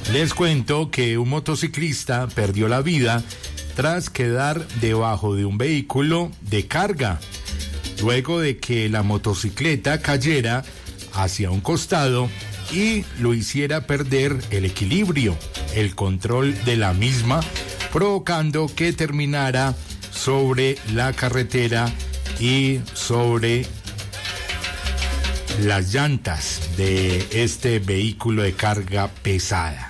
Les cuento que un motociclista perdió la vida tras quedar debajo de un vehículo de carga, luego de que la motocicleta cayera hacia un costado y lo hiciera perder el equilibrio, el control de la misma, provocando que terminara sobre la carretera y sobre las llantas de este vehículo de carga pesada.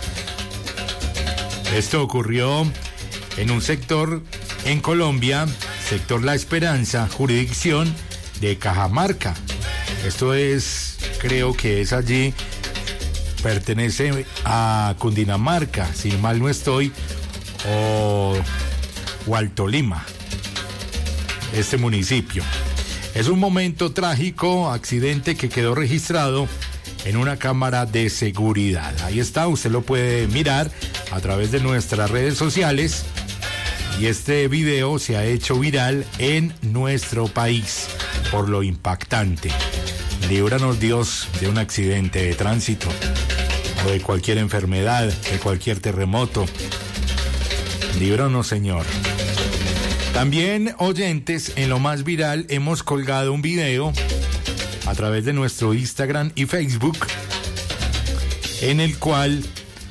Esto ocurrió en un sector en Colombia, sector La Esperanza, jurisdicción de Cajamarca. Esto es, creo que es allí, pertenece a Cundinamarca, si mal no estoy, o Alto Lima, este municipio. Es un momento trágico, accidente que quedó registrado en una cámara de seguridad. Ahí está, usted lo puede mirar a través de nuestras redes sociales y este video se ha hecho viral en nuestro país por lo impactante. Líbranos Dios de un accidente de tránsito o de cualquier enfermedad, de cualquier terremoto. Líbranos, Señor. También, oyentes, en lo más viral hemos colgado un video a través de nuestro Instagram y Facebook en el cual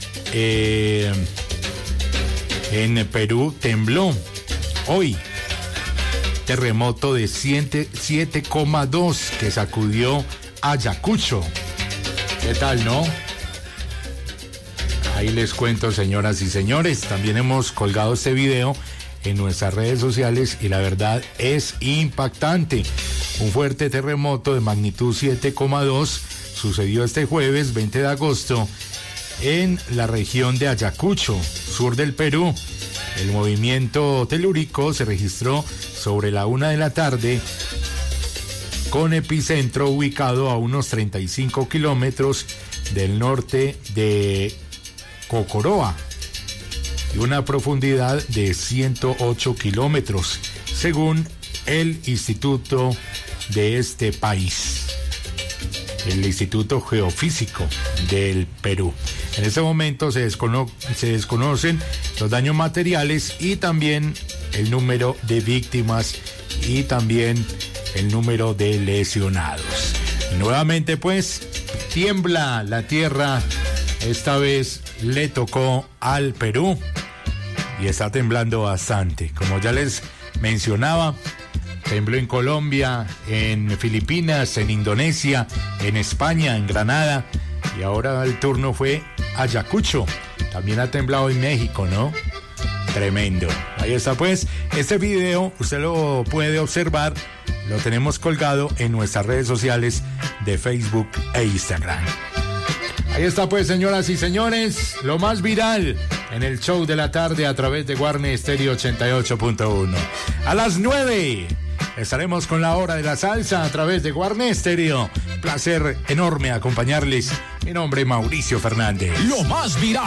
en Perú tembló hoy. Terremoto de 7,2 que sacudió Ayacucho. ¿Qué tal, no? Ahí les cuento, señoras y señores. También hemos colgado este video en nuestras redes sociales y la verdad es impactante. Un fuerte terremoto de magnitud 7,2 sucedió este jueves 20 de agosto en la región de Ayacucho, sur del Perú. El movimiento telúrico se registró sobre la 1 de la tarde con epicentro ubicado a unos 35 kilómetros del norte de Cocoroa y una profundidad de 108 kilómetros, según el instituto de este país, el Instituto Geofísico del Perú. En este momento se desconocen los daños materiales y también el número de víctimas y también el número de lesionados. Nuevamente, pues, tiembla la tierra. Esta vez le tocó al Perú y está temblando bastante. Como ya les mencionaba, tembló en Colombia, en Filipinas, en Indonesia, en España, en Granada, y ahora el turno fue Ayacucho. También ha temblado en México, ¿no? Tremendo. Ahí está, pues, este video usted lo puede observar, lo tenemos colgado en nuestras redes sociales de Facebook e Instagram. Ahí está, pues, señoras y señores, lo más viral en el show de la tarde a través de Guarne Estéreo 88.1. A las 9 estaremos con la hora de la salsa a través de Guarne Estéreo. Placer enorme acompañarles. Mi nombre es Mauricio Fernández. Lo más viral.